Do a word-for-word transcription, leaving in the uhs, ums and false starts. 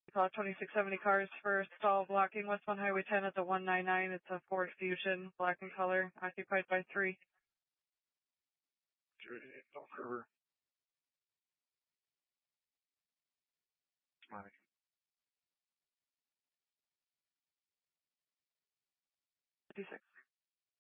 Call twenty-six seventy cars for stall blocking westbound Highway ten at the one ninety-nine. It's a Ford Fusion, black in color, occupied by three. Elk River. Money. fifty-six.